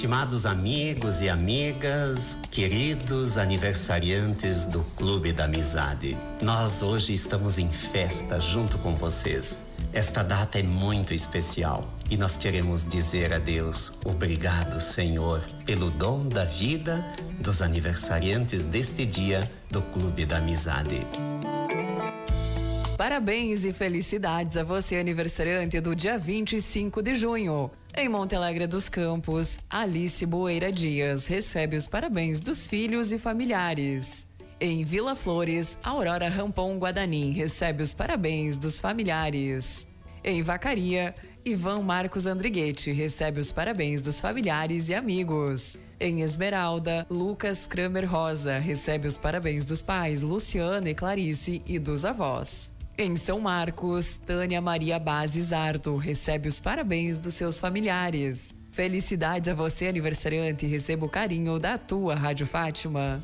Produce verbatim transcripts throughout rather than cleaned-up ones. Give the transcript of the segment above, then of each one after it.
Estimados amigos e amigas, queridos aniversariantes do Clube da Amizade, nós hoje estamos em festa junto com vocês. Esta data é muito especial e nós queremos dizer a Deus, obrigado, Senhor, pelo dom da vida dos aniversariantes deste dia do Clube da Amizade. Parabéns e felicidades a você, aniversariante do dia vinte e cinco de junho. Em Monte Alegre dos Campos, Alice Boeira Dias recebe os parabéns dos filhos e familiares. Em Vila Flores, Aurora Rampon Guadanin recebe os parabéns dos familiares. Em Vacaria, Ivan Marcos Andriguete recebe os parabéns dos familiares e amigos. Em Esmeralda, Lucas Kramer Rosa recebe os parabéns dos pais Luciana e Clarice e dos avós. Em São Marcos, Tânia Maria Base Zardo recebe os parabéns dos seus familiares. Felicidades a você, aniversariante, e receba o carinho da tua Rádio Fátima.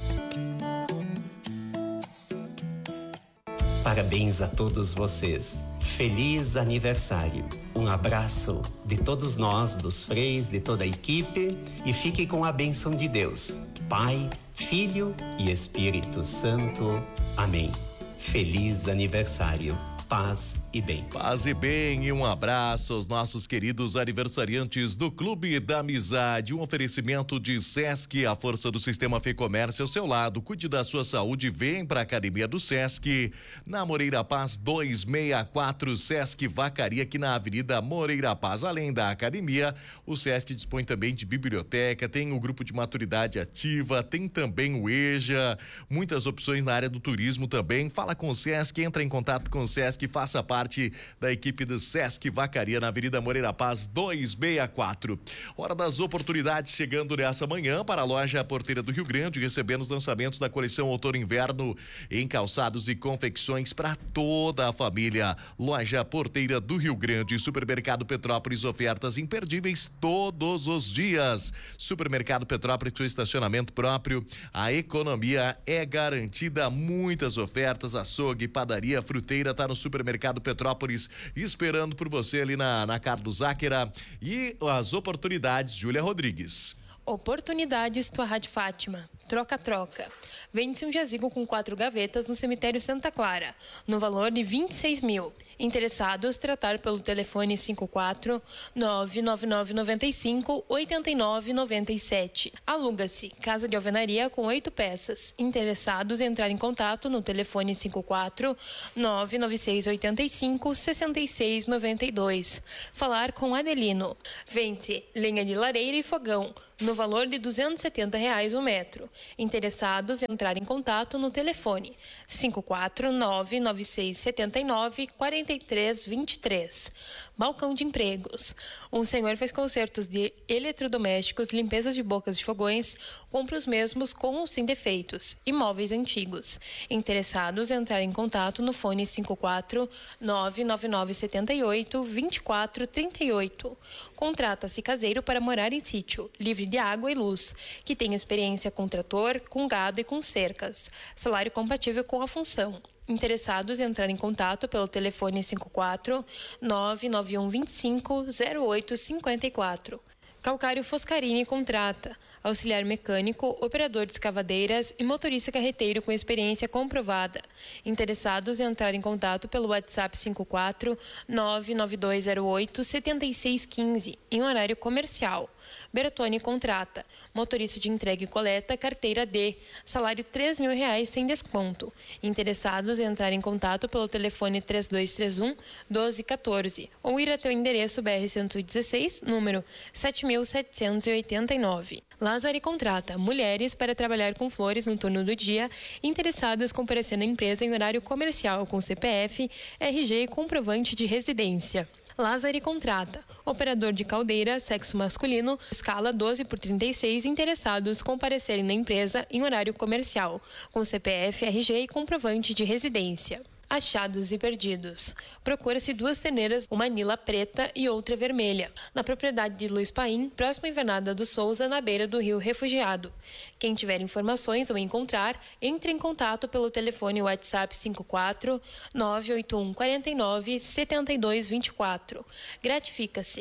Parabéns a todos vocês. Feliz aniversário. Um abraço de todos nós, dos freis, de toda a equipe, e fique com a bênção de Deus, Pai, Filho e Espírito Santo. Amém. Feliz aniversário. Paz e bem. Paz e bem e um abraço aos nossos queridos aniversariantes do Clube da Amizade. Um oferecimento de Sesc, a força do sistema Fê Comércio ao seu lado. Cuide da sua saúde, vem para a Academia do Sesc, na Moreira Paz duzentos e sessenta e quatro, Sesc Vacaria, aqui na Avenida Moreira Paz. Além da academia, o Sesc dispõe também de biblioteca, tem o grupo de maturidade ativa, tem também o EJA, muitas opções na área do turismo também. Fala com o Sesc, entra em contato com o Sesc, que faça parte da equipe do Sesc Vacaria na Avenida Moreira Paz duzentos e sessenta e quatro. Hora das oportunidades chegando nessa manhã para a loja Porteira do Rio Grande, recebendo os lançamentos da coleção Outono e Inverno em calçados e confecções para toda a família. Loja Porteira do Rio Grande, Supermercado Petrópolis, ofertas imperdíveis todos os dias. Supermercado Petrópolis, seu estacionamento próprio, a economia é garantida, muitas ofertas, açougue, padaria, fruteira, tá no Supermercado Petrópolis, esperando por você ali na, na Carlos Záquera. E as oportunidades, Júlia Rodrigues. Oportunidades, tua Rádio Fátima. Troca-troca. Vende-se um jazigo com quatro gavetas no cemitério Santa Clara, no valor de vinte e seis mil. Interessados, tratar pelo telefone cinco quatro nove nove nove nove cinco oito nove nove sete. Aluga-se casa de alvenaria com oito peças. Interessados, entrar em contato no telefone cinco quatro nove nove seis oito cinco seis seis nove dois. Falar com Adelino. Vende lenha de lareira e fogão, no valor de duzentos e setenta reais o metro. Interessados, entrar em contato no telefone cinco quatro nove nove seis sete nove quatro três dois três. Balcão de Empregos. Um senhor faz consertos de eletrodomésticos, limpezas de bocas de fogões, compra os mesmos com ou sem defeitos, imóveis antigos. Interessados, entrar em contato no fone cinco quatro nove nove nove sete oito dois quatro três oito. Contrata-se caseiro para morar em sítio, livre de água e luz, que tem experiência com trator, com gado e com cercas. Salário compatível com a função. Interessados, entrar em contato pelo telefone cinco quatro nove nove um dois cinco zero oito cinco quatro. Calcário Foscarini contrata auxiliar mecânico, operador de escavadeiras e motorista carreteiro com experiência comprovada. Interessados, entrar em contato pelo WhatsApp cinco quatro nove nove dois zero oito sete seis um cinco em horário comercial. Bertone contrata motorista de entrega e coleta, carteira D, salário três mil reais sem desconto. Interessados, entrar em contato pelo telefone três dois três um doze quatorze ou ir até o endereço B R cento e dezesseis, número sete mil setecentos e oitenta e nove. Lazari contrata mulheres para trabalhar com flores no turno do dia, interessadas comparecer na empresa em horário comercial com C P F, R G e comprovante de residência. Lazari contrata operador de caldeira, sexo masculino, escala doze por trinta e seis, interessados comparecerem na empresa em horário comercial, com C P F, R G e comprovante de residência. Achados e perdidos. Procura-se duas terneiras, uma anila preta e outra vermelha, na propriedade de Luiz Paim, próxima à Invernada do Souza, na beira do Rio Refugiado. Quem tiver informações ou encontrar, entre em contato pelo telefone WhatsApp cinco quatro nove oito um quatro nove sete dois dois quatro. Gratifica-se.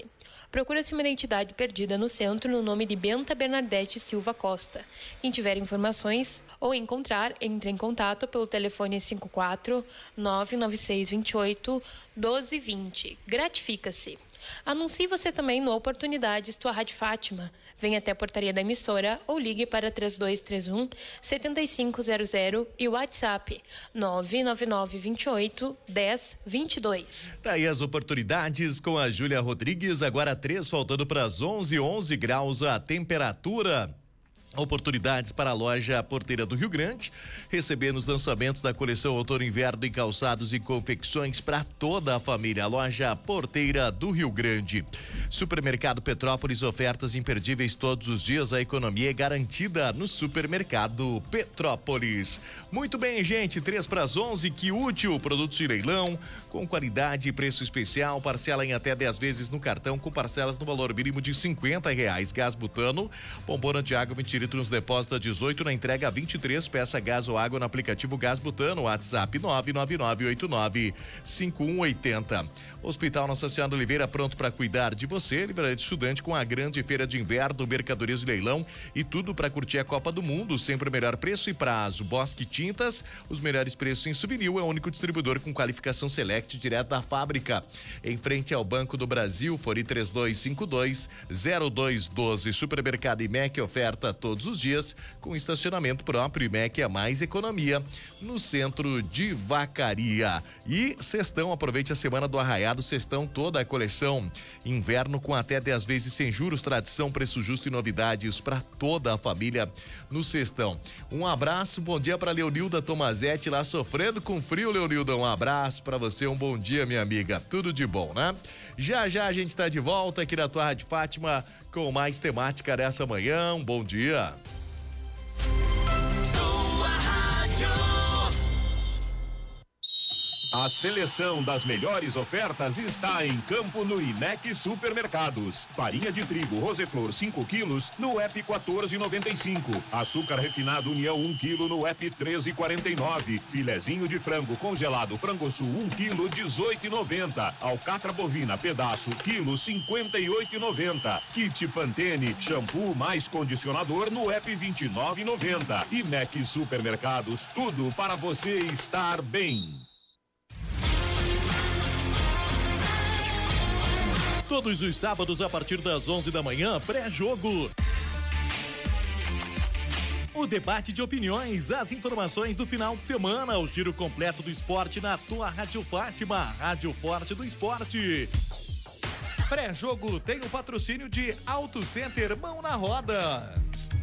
Procura-se uma identidade perdida no centro no nome de Benta Bernadette Silva Costa. Quem tiver informações ou encontrar, entre em contato pelo telefone cinco quatro nove nove seis dois oito um dois dois zero. Gratifica-se. Anuncie você também no Oportunidades Tua Rádio Fátima. Venha até a portaria da emissora ou ligue para três dois três um, sete cinco zero zero e o WhatsApp nove nove nove dois oito um zero dois dois. Daí as oportunidades com a Júlia Rodrigues, agora três faltando para as onze, onze graus a temperatura. Oportunidades para a loja Porteira do Rio Grande, recebendo os lançamentos da coleção Outono e Inverno em calçados e confecções para toda a família. A loja Porteira do Rio Grande. Supermercado Petrópolis, ofertas imperdíveis todos os dias. A economia é garantida no Supermercado Petrópolis. Muito bem, gente, três para as onze, que útil, produtos de leilão, com qualidade e preço especial, parcela em até dez vezes no cartão, com parcelas no valor mínimo de cinquenta reais. Gás butano, bombona de água vinte litros, depósito a dezoito, na entrega a vinte e três, peça gás ou água no aplicativo Gás Butano, WhatsApp nove nove nove oito nove cinco um oito zero. Hospital Nossa Senhora de Oliveira, pronto para cuidar de você. Livraria de Estudante com a grande feira de inverno, mercadorias de leilão e tudo para curtir a Copa do Mundo, sempre o melhor preço e prazo. Bosque Tintas, os melhores preços em souvenir, é o único distribuidor com qualificação Select direto da fábrica. Em frente ao Banco do Brasil, Fori três dois cinco dois zero dois um dois. Supermercado I M E C, oferta todos os dias com estacionamento próprio. I M E C é mais economia no centro de Vacaria. E Sextão, aproveite a semana do Arraiado Sextão, toda a coleção inverno com até dez vezes sem juros, tradição, preço justo e novidades para toda a família no Sextão. Um abraço, bom dia para Leonilda Tomazetti, lá sofrendo com frio. Leonilda, um abraço para você, um bom dia, minha amiga, tudo de bom, né? Já já a gente está de volta aqui na Tua Rádio Fátima com mais temática dessa manhã. Um bom dia. A seleção das melhores ofertas está em campo no I M E C Supermercados. Farinha de trigo Roseflor cinco quilos no app quatorze e noventa e cinco. Açúcar refinado União um quilo no app treze e quarenta e nove. Filezinho de frango congelado Frangosul um quilo dezoito e noventa. Alcatra bovina pedaço quilo cinquenta e oito e noventa. Kit Pantene shampoo mais condicionador no app vinte e nove e noventa. I M E C Supermercados, tudo para você estar bem. Todos os sábados a partir das onze da manhã, pré-jogo. O debate de opiniões, as informações do final de semana, o giro completo do esporte na Tua Rádio Fátima, Rádio Forte do Esporte. Pré-jogo tem o patrocínio de Auto Center Mão na Roda.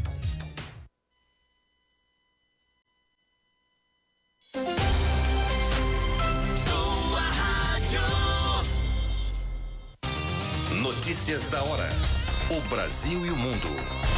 Notícias da hora. O Brasil e o mundo.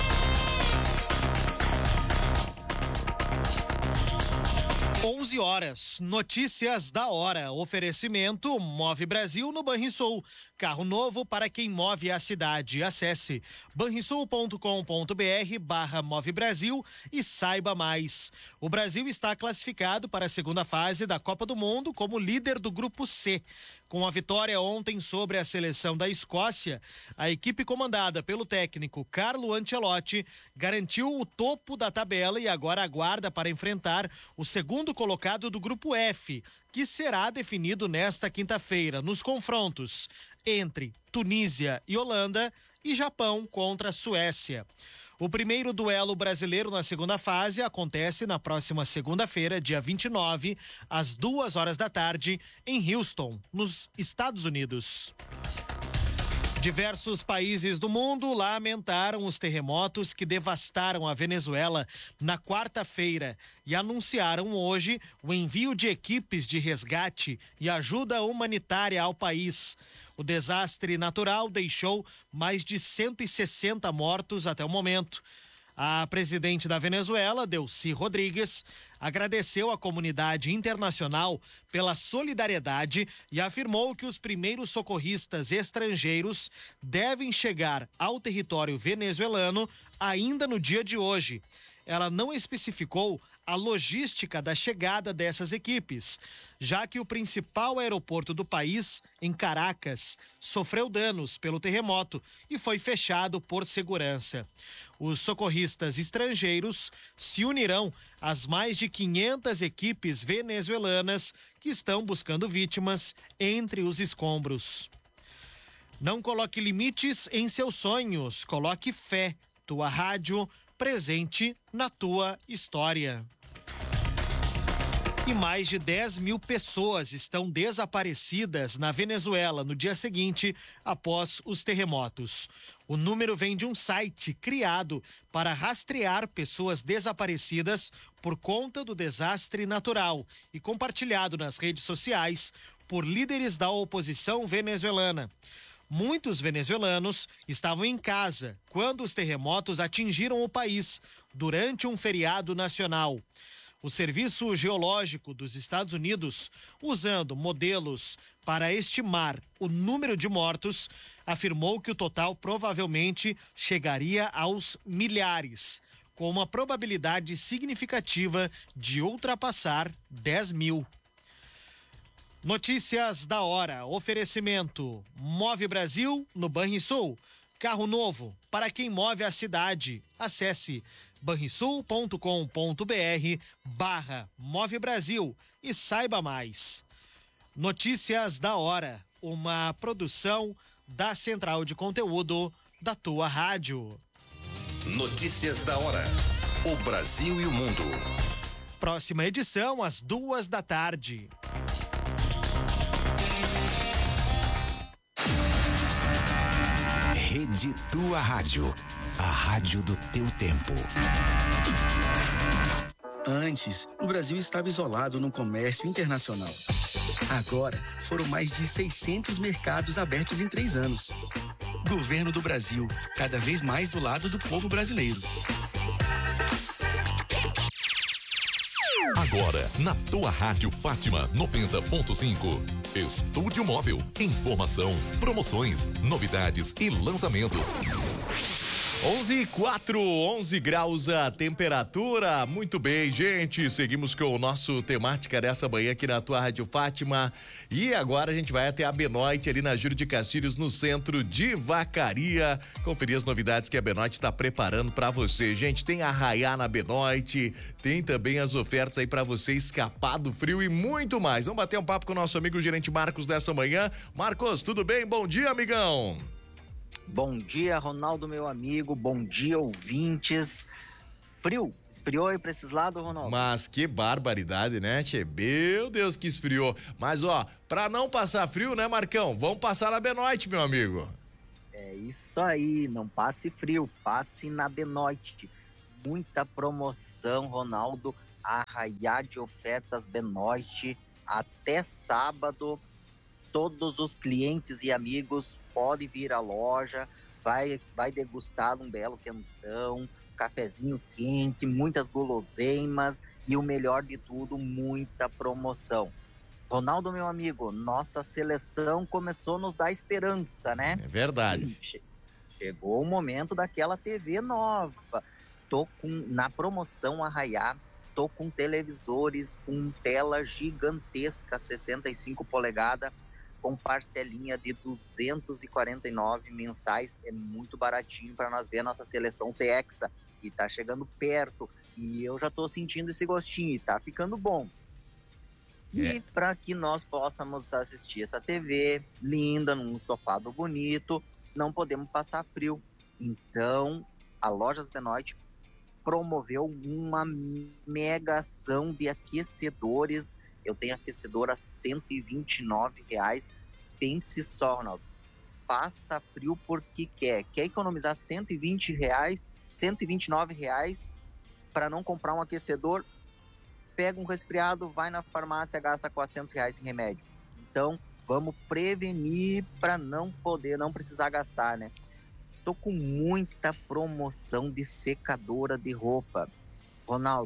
onze horas. Notícias da hora. Oferecimento Move Brasil no Banrisul. Carro novo para quem move a cidade. Acesse banrisul ponto com ponto br barra Move Brasil e saiba mais. O Brasil está classificado para a segunda fase da Copa do Mundo como líder do Grupo C. Com a vitória ontem sobre a seleção da Escócia, a equipe comandada pelo técnico Carlo Ancelotti garantiu o topo da tabela e agora aguarda para enfrentar o segundo colocado do Grupo F, que será definido nesta quinta-feira nos confrontos entre Tunísia e Holanda e Japão contra a Suécia. O primeiro duelo brasileiro na segunda fase acontece na próxima segunda-feira, dia vinte e nove, às duas horas da tarde, em Houston, nos Estados Unidos. Diversos países do mundo lamentaram os terremotos que devastaram a Venezuela na quarta-feira e anunciaram hoje o envio de equipes de resgate e ajuda humanitária ao país. O desastre natural deixou mais de cento e sessenta mortos até o momento. A presidente da Venezuela, Delcy Rodrigues, agradeceu à comunidade internacional pela solidariedade e afirmou que os primeiros socorristas estrangeiros devem chegar ao território venezuelano ainda no dia de hoje. Ela não especificou a logística da chegada dessas equipes, já que o principal aeroporto do país, em Caracas, sofreu danos pelo terremoto e foi fechado por segurança. Os socorristas estrangeiros se unirão às mais de quinhentas equipes venezuelanas que estão buscando vítimas entre os escombros. Não coloque limites em seus sonhos, coloque fé. Tua rádio presente na tua história. E mais de dez mil pessoas estão desaparecidas na Venezuela no dia seguinte após os terremotos. O número vem de um site criado para rastrear pessoas desaparecidas por conta do desastre natural e compartilhado nas redes sociais por líderes da oposição venezuelana. Muitos venezuelanos estavam em casa quando os terremotos atingiram o país durante um feriado nacional. O Serviço Geológico dos Estados Unidos, usando modelos para estimar o número de mortos, afirmou que o total provavelmente chegaria aos milhares, com uma probabilidade significativa de ultrapassar dez mil. Notícias da hora. Oferecimento Move Brasil no Banrisul. Carro novo para quem move a cidade. Acesse banrisul.com.br barra Move Brasil e saiba mais. Notícias da hora. Uma produção da Central de Conteúdo da tua rádio. Notícias da hora. O Brasil e o mundo. Próxima edição às duas da tarde. Rede Tua Rádio, a rádio do teu tempo. Antes, o Brasil estava isolado no comércio internacional. Agora, foram mais de seiscentos mercados abertos em três anos. Governo do Brasil, cada vez mais do lado do povo brasileiro. Agora, na tua Rádio Fátima noventa ponto cinco. Estúdio Móvel. Informação, promoções, novidades e lançamentos. onze e quatro, onze graus a temperatura. Muito bem, gente. Seguimos com o nosso temática dessa manhã aqui na tua Rádio Fátima. E agora a gente vai até a Benoit, ali na Júlio de Castilhos, no centro de Vacaria. Conferir as novidades que a Benoit está preparando para você. Gente, tem arraiá na Benoit, tem também as ofertas aí para você escapar do frio e muito mais. Vamos bater um papo com o nosso amigo gerente Marcos dessa manhã. Marcos, tudo bem? Bom dia, amigão. Bom dia, Ronaldo, meu amigo. Bom dia, ouvintes. Frio. Esfriou aí pra esses lados, Ronaldo? Mas que barbaridade, né, tchê? Meu Deus, que esfriou. Mas, ó, pra não passar frio, né, Marcão? Vamos passar na Benoit, meu amigo. É isso aí. Não passe frio. Passe na Benoit. Muita promoção, Ronaldo. Arraiá de ofertas Benoit. Até sábado. Todos os clientes e amigos podem vir à loja, vai, vai degustar um belo quentão, cafezinho quente, muitas guloseimas e o melhor de tudo, muita promoção. Ronaldo, meu amigo, nossa seleção começou a nos dar esperança, né? É verdade. Che- Chegou o momento daquela T V nova. Tô com, na promoção Arraiá, tô com televisores com tela gigantesca, sessenta e cinco polegadas, com parcelinha de duzentos e quarenta e nove mensais. É muito baratinho para nós ver a nossa seleção ser hexa. E tá chegando perto. E eu já tô sentindo esse gostinho. E tá ficando bom. E É. para que nós possamos assistir essa T V linda, num estofado bonito, não podemos passar frio. Então, a Lojas Benoit promoveu uma mega ação de aquecedores. Eu tenho aquecedor a cento e vinte e nove reais. Pense só, Ronaldo. Passa frio porque quer. Quer economizar cento e vinte reais, cento e vinte e nove reais para não comprar um aquecedor? Pega um resfriado, vai na farmácia, gasta quatrocentos reais em remédio. Então, vamos prevenir para não poder, não precisar gastar, né? Tô com muita promoção de secadora de roupa. Ronaldo,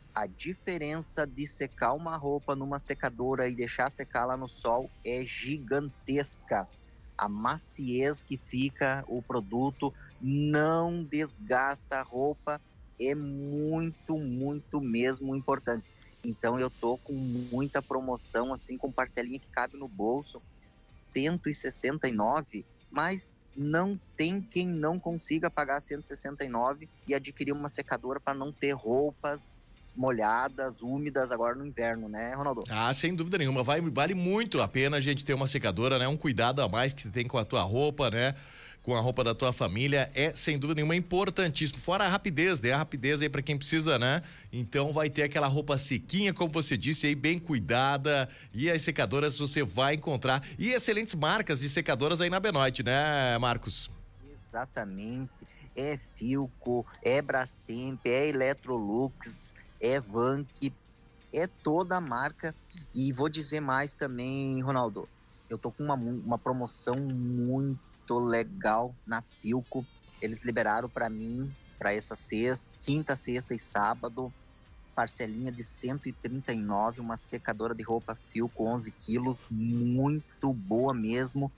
A diferença de secar uma roupa numa secadora e deixar secar lá no sol é gigantesca. A maciez que fica o produto não desgasta a roupa, é muito, muito mesmo importante. Então eu tô com muita promoção, assim, com parcelinha que cabe no bolso, cento e sessenta e nove, mas não tem quem não consiga pagar cento e sessenta e nove e adquirir uma secadora para não ter roupas molhadas, úmidas agora no inverno, né, Ronaldo? Ah, sem dúvida nenhuma, vai, vale muito a pena a gente ter uma secadora, né? Um cuidado a mais que você tem com a tua roupa, né? Com a roupa da tua família, é sem dúvida nenhuma importantíssimo. Fora a rapidez, né? A rapidez aí para quem precisa, né? Então vai ter aquela roupa sequinha, como você disse aí, bem cuidada, e as secadoras você vai encontrar, e excelentes marcas de secadoras aí na Benoit, né, Marcos? Exatamente, é Filco, é Brastemp, é Electrolux, é Vank, é toda a marca. E vou dizer mais também, Ronaldo, eu tô com uma, uma promoção muito legal na Filco. Eles liberaram para mim, para essa sexta, quinta, sexta e sábado, parcelinha de cento e trinta e nove, uma secadora de roupa Filco onze quilos, muito boa mesmo.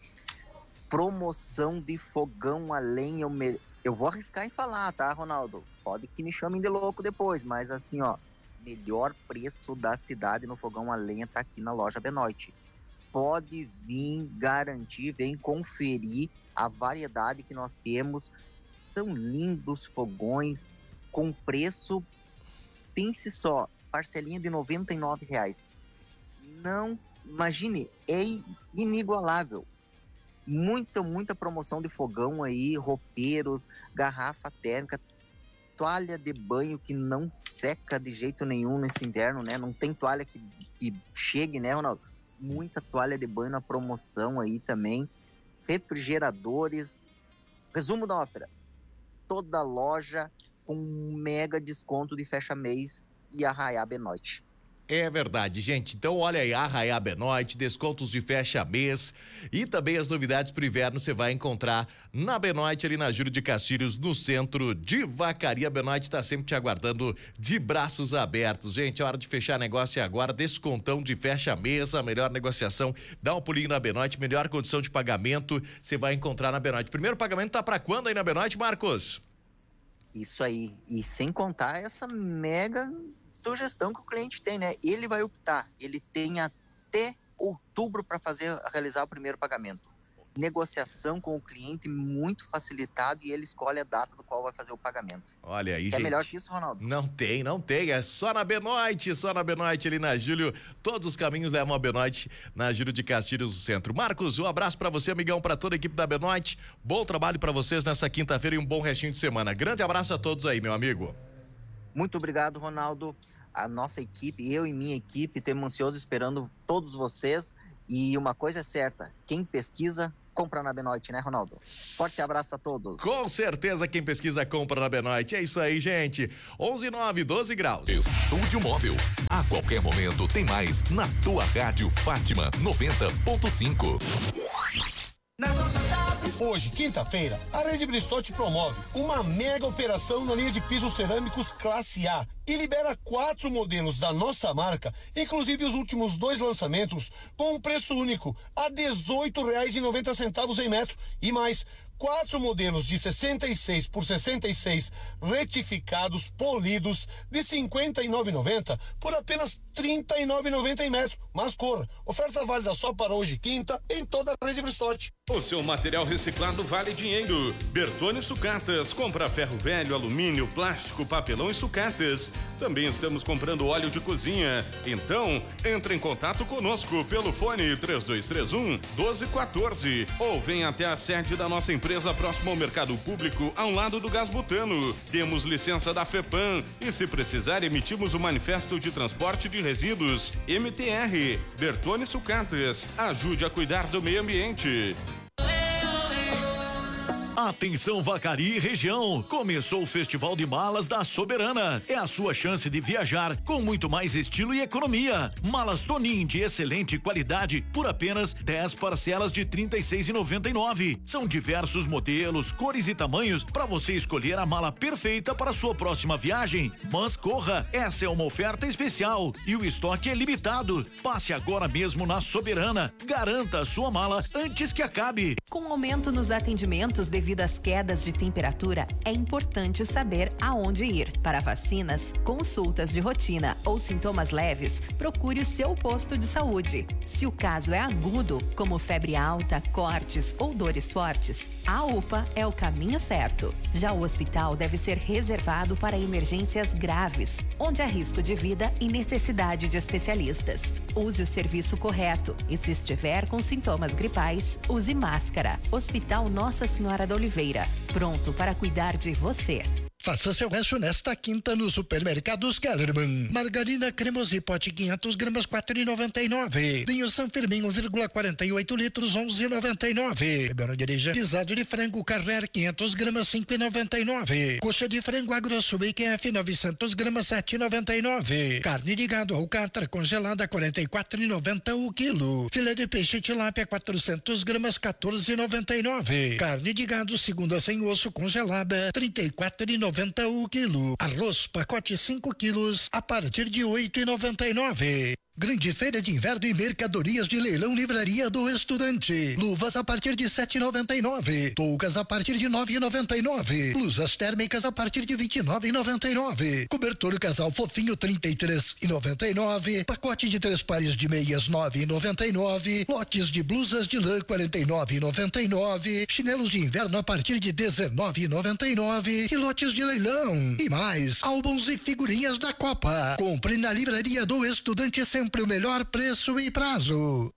Promoção de fogão a lenha, eu, me... eu vou arriscar em falar, tá, Ronaldo? Pode que me chamem de louco depois, mas assim, ó, melhor preço da cidade no fogão a lenha tá aqui na loja Benoit. Pode vir garantir, vem conferir a variedade que nós temos. São lindos fogões com preço, pense só, parcelinha de noventa e nove reais. Não, imagine, é inigualável. Muita, muita promoção de fogão aí, roupeiros, garrafa térmica, toalha de banho que não seca de jeito nenhum nesse inverno, né? Não tem toalha que, que chegue, né, Ronaldo? Muita toalha de banho na promoção aí também. Refrigeradores. Resumo da ópera. Toda loja com um mega desconto de fecha-mês e Arraiá Benoit. É verdade, gente. Então, olha aí, Arraiá Benoit, descontos de fecha-mês e também as novidades pro inverno você vai encontrar na Benoit, ali na Júlio de Castilhos, no centro de Vacaria. Benoit está sempre te aguardando de braços abertos. Gente, é hora de fechar negócio agora, descontão de fecha-mês, a melhor negociação. Dá um pulinho na Benoit, melhor condição de pagamento você vai encontrar na Benoit. Primeiro pagamento tá para quando aí na Benoit, Marcos? Isso aí, e sem contar essa mega sugestão que o cliente tem, né? Ele vai optar, ele tem até outubro para fazer, realizar o primeiro pagamento. Negociação com o cliente muito facilitado e ele escolhe a data do qual vai fazer o pagamento. Olha aí, é gente. É melhor que isso, Ronaldo? Não tem, não tem. É só na Benoit, só na Benoit ali na Júlio. Todos os caminhos levam a Benoit na Júlio de Castilhos, no centro. Marcos, um abraço para você, amigão, para toda a equipe da Benoit. Bom trabalho para vocês nessa quinta-feira e um bom restinho de semana. Grande abraço a todos aí, meu amigo. Muito obrigado, Ronaldo. A nossa equipe, eu e minha equipe, temos ansioso esperando todos vocês. E uma coisa é certa, quem pesquisa, compra na Benoit, né, Ronaldo? Forte abraço a todos. Com certeza quem pesquisa, compra na Benoit. É isso aí, gente. onze e nove, doze graus. Estúdio Móvel. A qualquer momento tem mais na tua rádio Fátima noventa ponto cinco. Hoje, quinta-feira, a Rede Brissot promove uma mega operação na linha de pisos cerâmicos classe A e libera quatro modelos da nossa marca, inclusive os últimos dois lançamentos, com um preço único a dezoito reais e noventa centavos em metro e mais quatro modelos de sessenta e seis por sessenta e seis retificados, polidos, de cinquenta e nove reais e noventa centavos por apenas trinta e nove reais e noventa centavos em metro. Mas corra, oferta válida só para hoje, quinta, em toda a Rede Brissot. O seu material reciclado vale dinheiro. Bertone Sucatas, compra ferro velho, alumínio, plástico, papelão e sucatas. Também estamos comprando óleo de cozinha. Então, entre em contato conosco pelo fone três dois três um, doze quatorze ou venha até a sede da nossa empresa próximo ao mercado público, ao lado do gás butano. Temos licença da FEPAM e, se precisar, emitimos o manifesto de transporte de resíduos M T R. Bertone Sucatas, ajude a cuidar do meio ambiente. Atenção Vacaria e região, começou o Festival de Malas da Soberana. É a sua chance de viajar com muito mais estilo e economia. Malas Tonin de excelente qualidade por apenas dez parcelas de trinta e seis reais e noventa e nove centavos. São diversos modelos, cores e tamanhos para você escolher a mala perfeita para a sua próxima viagem. Mas corra, essa é uma oferta especial e o estoque é limitado. Passe agora mesmo na Soberana. Garanta a sua mala antes que acabe. Com aumento nos atendimentos devido às quedas de temperatura, é importante saber aonde ir. Para vacinas, consultas de rotina ou sintomas leves, procure o seu posto de saúde. Se o caso é agudo, como febre alta, cortes ou dores fortes, a U P A é o caminho certo. Já o hospital deve ser reservado para emergências graves, onde há risco de vida e necessidade de especialistas. Use o serviço correto e, se estiver com sintomas gripais, use máscara. Hospital Nossa Senhora da Oliveira, pronto para cuidar de você. Faça seu rancho nesta quinta no Supermercados Kellerman. Margarina Cremosi pote quinhentas gramas quatro reais e noventa e nove centavos. Vinho São Firmino um vírgula quarenta e oito litros onze reais e noventa e nove centavos. Ribeirão de Irija, guisado de frango Carrer quinhentas gramas cinco reais e noventa e nove centavos. Coxa de frango Agrosul I Q F novecentas gramas sete reais e noventa e nove centavos. Carne de gado Alcatra congelada quarenta e quatro reais e noventa centavos o quilo. Filé de peixe tilápia quatrocentas gramas quatorze reais e noventa e nove centavos. Carne de gado segunda sem osso congelada trinta e quatro reais e noventa o quilo. Arroz pacote cinco quilos a partir de oito reais e noventa e nove centavos. Grande feira de inverno e mercadorias de leilão Livraria do Estudante. Luvas a partir de sete reais e noventa e nove centavos. Toucas a partir de nove reais e noventa e nove centavos. Blusas térmicas a partir de vinte e nove reais e noventa e nove centavos. Cobertor casal fofinho trinta e três reais e noventa e nove centavos. Pacote de três pares de meias nove reais e noventa e nove centavos. Lotes de blusas de lã quarenta e nove reais e noventa e nove centavos. Chinelos de inverno a partir de dezenove reais e noventa e nove centavos. E lotes de leilão. E mais, álbuns e figurinhas da Copa. Compre na Livraria do Estudante sempre o melhor preço e prazo.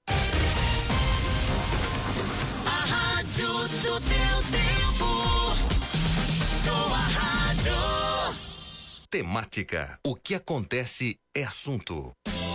A rádio do teu tempo. Tua rádio. Temática. O que acontece é assunto.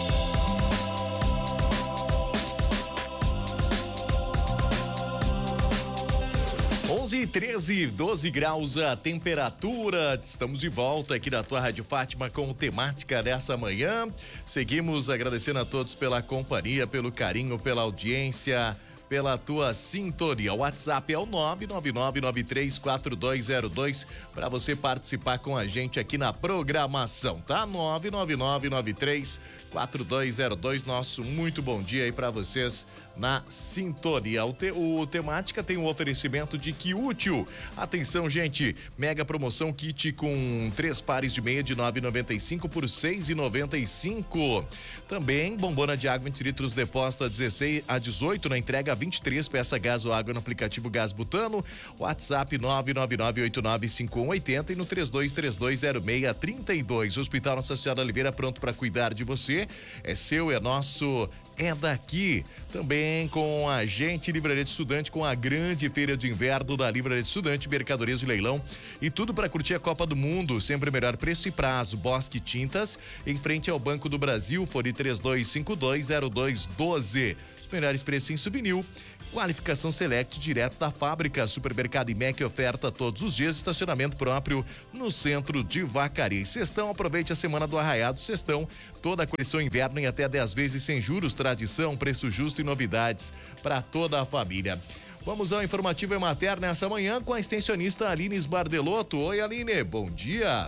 onze e treze, doze graus a temperatura. Estamos de volta aqui na tua Rádio Fátima com temática dessa manhã. Seguimos agradecendo a todos pela companhia, pelo carinho, pela audiência, pela tua sintonia. O WhatsApp é o nove nove nove nove três quatro dois zero dois para você participar com a gente aqui na programação, tá? nove nove nove nove três quatro dois zero dois. Nosso muito bom dia aí para vocês na sintonia. O, te, o Temática tem um oferecimento de Que Útil. Atenção, gente, mega promoção kit com três pares de meia de nove reais e noventa e cinco por seis reais e noventa e cinco. Também bombona de água vinte litros depósito a dezesseis a dezoito na entrega vinte e três, peça gás ou água no aplicativo Gás Butano. WhatsApp nove nove nove oito nove cinco um oito zero e no três dois três dois zero seis três dois. Hospital Nossa Senhora Oliveira, pronto para cuidar de você. É seu, é nosso, é daqui. Também com a gente, Livraria de Estudante, com a grande feira de inverno da Livraria de Estudante, mercadorias de leilão e tudo para curtir a Copa do Mundo. Sempre o melhor preço e prazo. Bosque Tintas, em frente ao Banco do Brasil, fone três dois cinco dois zero dois um dois. Os melhores preços em souvenir. Qualificação Select direto da fábrica. Supermercado IMEC oferta todos os dias estacionamento próprio no centro de Vacaria. Sextão, aproveite a semana do Arraiado Sextão. Toda a coleção inverno em até dez vezes sem juros. Tradição, preço justo e novidades para toda a família. Vamos ao informativo Emater nessa manhã com a extensionista Aline Sbardelotto. Oi, Aline, bom dia.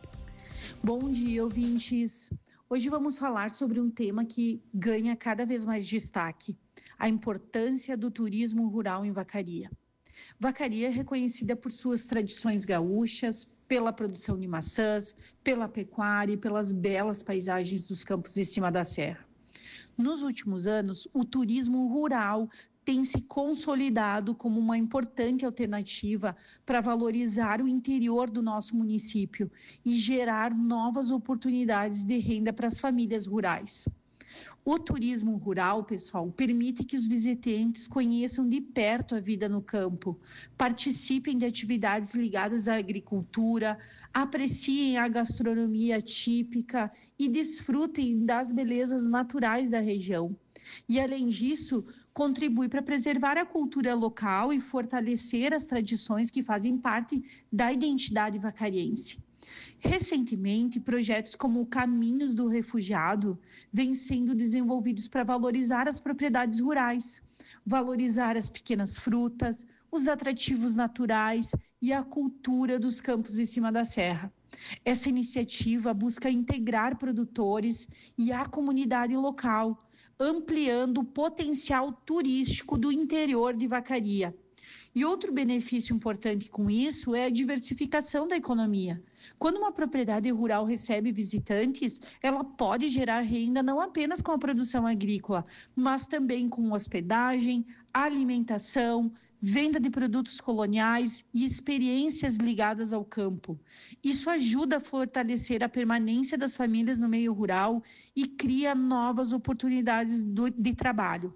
Bom dia, ouvintes. Hoje vamos falar sobre um tema que ganha cada vez mais destaque: a importância do turismo rural em Vacaria. Vacaria é reconhecida por suas tradições gaúchas, pela produção de maçãs, pela pecuária e pelas belas paisagens dos campos de cima da serra. Nos últimos anos, o turismo rural tem se consolidado como uma importante alternativa para valorizar o interior do nosso município e gerar novas oportunidades de renda para as famílias rurais. O turismo rural, pessoal, permite que os visitantes conheçam de perto a vida no campo, participem de atividades ligadas à agricultura, apreciem a gastronomia típica e desfrutem das belezas naturais da região. E, além disso, contribui para preservar a cultura local e fortalecer as tradições que fazem parte da identidade vacariense. Recentemente, projetos como o Caminhos do Refugiado vêm sendo desenvolvidos para valorizar as propriedades rurais, valorizar as pequenas frutas, os atrativos naturais e a cultura dos campos em cima da serra. Essa iniciativa busca integrar produtores e a comunidade local, ampliando o potencial turístico do interior de Vacaria. E outro benefício importante com isso é a diversificação da economia. Quando uma propriedade rural recebe visitantes, ela pode gerar renda não apenas com a produção agrícola, mas também com hospedagem, alimentação, venda de produtos coloniais e experiências ligadas ao campo. Isso ajuda a fortalecer a permanência das famílias no meio rural e cria novas oportunidades do, de trabalho.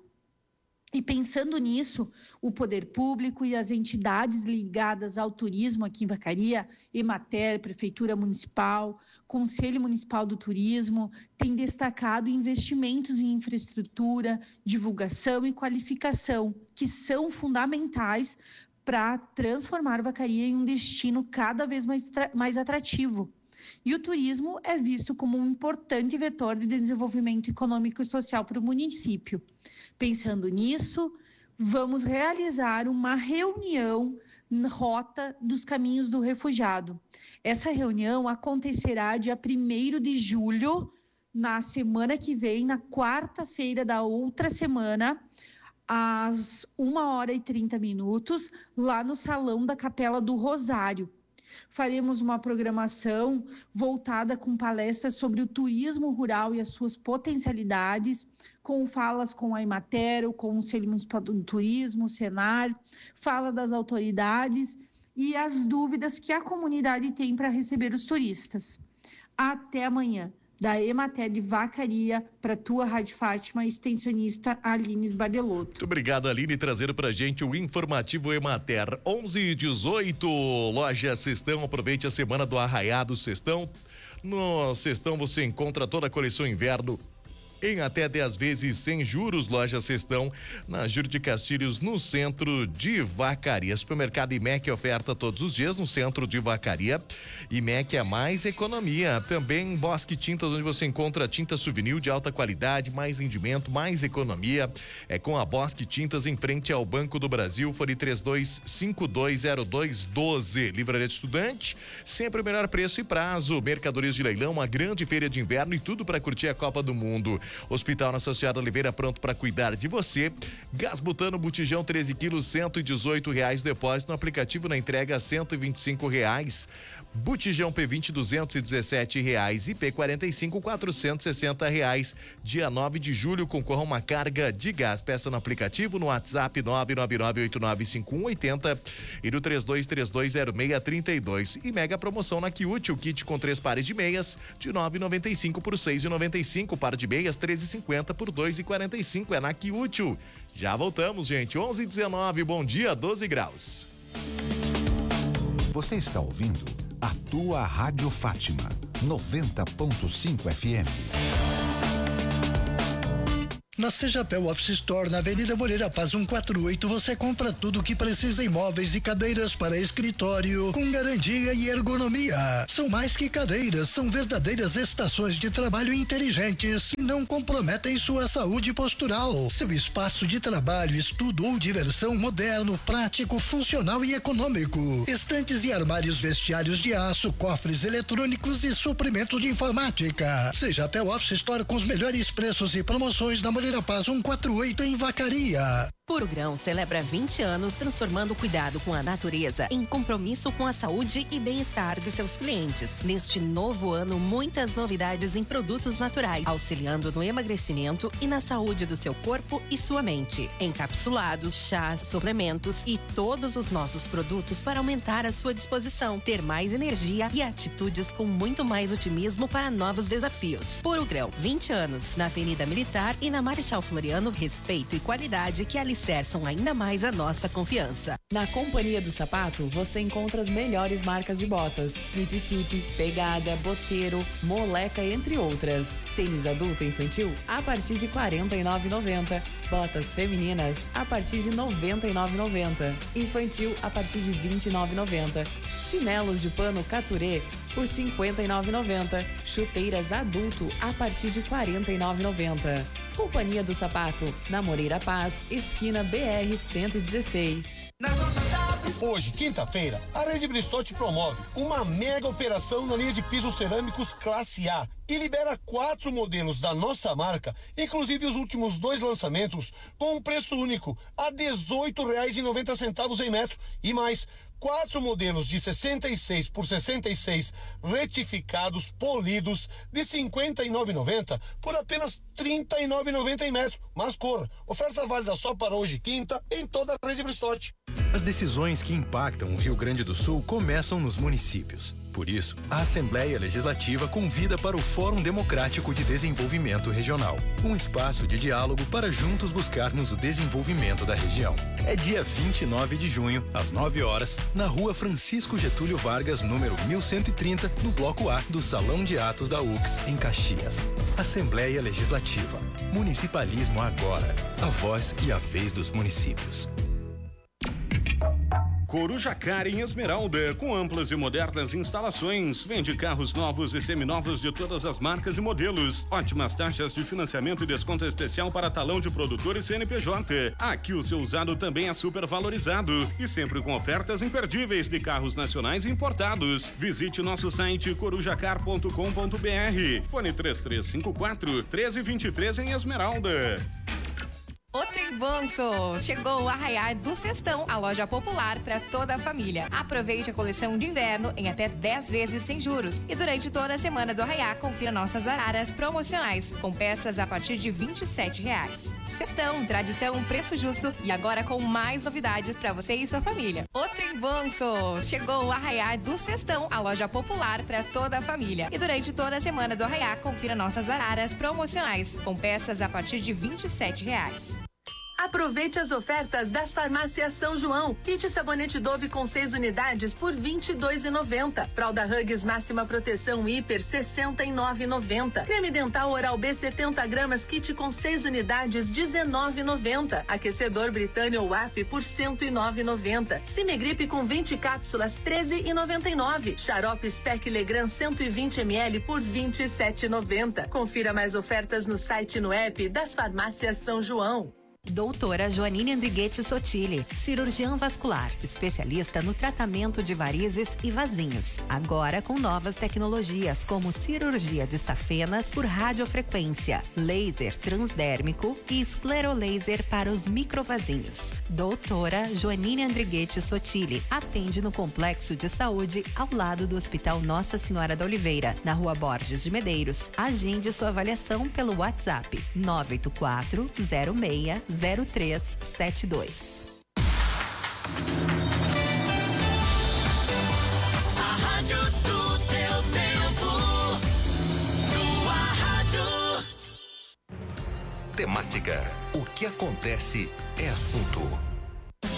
E pensando nisso, o poder público e as entidades ligadas ao turismo aqui em Vacaria, Emater, Prefeitura Municipal, Conselho Municipal do Turismo, têm destacado investimentos em infraestrutura, divulgação e qualificação, que são fundamentais para transformar Vacaria em um destino cada vez mais, mais atrativo. E o turismo é visto como um importante vetor de desenvolvimento econômico e social para o município. Pensando nisso, vamos realizar uma reunião na Rota dos Caminhos do Refugiado. Essa reunião acontecerá dia primeiro de julho, na semana que vem, na quarta-feira da outra semana, às uma hora e trinta minutos, lá no Salão da Capela do Rosário. Faremos uma programação voltada com palestras sobre o turismo rural e as suas potencialidades, com falas com a Emater, com o Conselho Municipal do Turismo, o Senar, fala das autoridades e as dúvidas que a comunidade tem para receber os turistas. Até amanhã. Da Emater de Vacaria, para tua Rádio Fátima, extensionista Aline Bardelotto. Muito obrigado, Aline, trazer pra gente o informativo Emater. onze e dezoito, Loja Cestão, aproveite a semana do Arraiado Cestão. No Cestão você encontra toda a coleção inverno em até dez vezes sem juros. Loja Cestão, na Júlio de Castilhos, no centro de Vacaria. Supermercado I M E C oferta todos os dias no centro de Vacaria. I M E C é mais economia. Também Bosque Tintas, onde você encontra tinta souvenir de alta qualidade, mais rendimento, mais economia. É com a Bosque Tintas em frente ao Banco do Brasil. Fone três dois cinco dois zero dois um dois. Livraria de Estudante, sempre o melhor preço e prazo. Mercadorias de leilão, uma grande feira de inverno e tudo para curtir a Copa do Mundo. Hospital Associado Oliveira, pronto para cuidar de você. Gás butano botijão treze quilos, cento e dezoito reais. Depósito no aplicativo, na entrega cento e vinte e cinco reais. Botijão P vinte, duzentos e dezessete reais e P quarenta e cinco, quatrocentos e sessenta reais. Dia nove de julho, concorra uma carga de gás. Peça no aplicativo, no WhatsApp nove nove nove oito nove cinco um oito zero e no três dois três dois zero seis três dois. E mega promoção na Quiúti, o kit com três pares de meias de nove e noventa e cinco por seis e noventa e cinco, par de meias treze e cinquenta por dois e quarenta e cinco. É na Quiúti. Já voltamos, gente. onze e dezenove, bom dia, doze graus. Você está ouvindo a tua Rádio Fátima, noventa ponto cinco F M. Na Sejapel Office Store, na Avenida Moreira Paz cento e quarenta e oito, você compra tudo o que precisa em móveis e cadeiras para escritório, com garantia e ergonomia. São mais que cadeiras, são verdadeiras estações de trabalho inteligentes que não comprometem sua saúde postural. Seu espaço de trabalho, estudo ou diversão moderno, prático, funcional e econômico. Estantes e armários vestiários de aço, cofres eletrônicos e suprimentos de informática. Sejapel Office Store com os melhores preços e promoções na Moreira Paz cento e quarenta e oito em Vacaria. Puro Grão celebra vinte anos transformando o cuidado com a natureza em compromisso com a saúde e bem-estar de seus clientes. Neste novo ano, muitas novidades em produtos naturais, auxiliando no emagrecimento e na saúde do seu corpo e sua mente. Encapsulados, chás, suplementos e todos os nossos produtos para aumentar a sua disposição, ter mais energia e atitudes com muito mais otimismo para novos desafios. Puro Grão, vinte anos, na Avenida Militar e na Marechal Floriano, respeito e qualidade que alicerçam alicerçam ainda mais a nossa confiança. Na Companhia do Sapato, você encontra as melhores marcas de botas: Mississippi, Pegada, Boteiro, Moleca, entre outras. Tênis adulto e infantil a partir de quarenta e nove reais e noventa centavos. Botas femininas a partir de noventa e nove reais e noventa centavos. Infantil a partir de vinte e nove reais e noventa centavos. Chinelos de pano Caturê por cinquenta e nove reais e noventa centavos. Chuteiras adulto a partir de quarenta e nove reais e noventa centavos. Companhia do Sapato, na Moreira Paz, esquina B R cento e dezesseis. Hoje, quinta-feira, a Rede Brissotti promove uma mega operação na linha de pisos cerâmicos classe A e libera quatro modelos da nossa marca, inclusive os últimos dois lançamentos, com um preço único a dezoito reais e noventa centavos em metro e mais quatro modelos de sessenta e seis por sessenta e seis retificados, polidos, de cinquenta e nove reais e noventa centavos por apenas trinta e nove reais e noventa centavos em metro. Mas corra, oferta válida só para hoje, quinta, em toda a Rede Brissotti. As decisões que impactam o Rio Grande do Sul começam nos municípios. Por isso, a Assembleia Legislativa convida para o Fórum Democrático de Desenvolvimento Regional, um espaço de diálogo para juntos buscarmos o desenvolvimento da região. É dia vinte e nove de junho, às nove horas, na Rua Francisco Getúlio Vargas, número mil cento e trinta, no Bloco A do Salão de Atos da U C S, em Caxias. Assembleia Legislativa. Municipalismo agora. A voz e a vez dos municípios. Coruja Car em Esmeralda, com amplas e modernas instalações, vende carros novos e seminovos de todas as marcas e modelos, ótimas taxas de financiamento e desconto especial para talão de produtor e C N P J. Aqui o seu usado também é super valorizado e sempre com ofertas imperdíveis de carros nacionais e importados. Visite nosso site corujacar ponto com ponto b r. Fone três três cinco quatro, um três dois três em Esmeralda. O Tribanço! Chegou o Arraiar do Cestão, a loja popular para toda a família. Aproveite a coleção de inverno em até dez vezes sem juros. E durante toda a semana do Arraiar, confira nossas araras promocionais, com peças a partir de vinte e sete reais. Cestão, tradição, preço justo e agora com mais novidades para você e sua família. O Tribanço! Chegou o Arraiar do Cestão, a loja popular para toda a família. E durante toda a semana do Arraiar, confira nossas araras promocionais, com peças a partir de vinte e sete reais. Aproveite as ofertas das farmácias São João. Kit sabonete Dove com seis unidades por vinte e dois reais e noventa centavos. Fralda Huggies máxima proteção hiper sessenta e nove reais e noventa centavos. Creme dental Oral B setenta gramas kit com seis unidades dezenove reais e noventa centavos. Aquecedor Britânia W A P por cento e nove reais e noventa centavos. Cimegripe com vinte cápsulas treze reais e noventa e nove centavos. Xarope Spec Legrand cento e vinte mililitros por vinte e sete reais e noventa centavos. Confira mais ofertas no site e no app das farmácias São João. Doutora Joanine Andriguete Sotile, cirurgiã vascular, especialista no tratamento de varizes e vasinhos. Agora com novas tecnologias como cirurgia de safenas por radiofrequência, laser transdérmico e esclerolaser para os microvasinhos. Doutora Joanine Andriguete Sotile atende no Complexo de Saúde ao lado do Hospital Nossa Senhora da Oliveira, na Rua Borges de Medeiros. Agende sua avaliação pelo WhatsApp nove oito quatro zero seis zero três sete dois. A rádio do teu tempo. Tua rádio. Temática. O que acontece é assunto.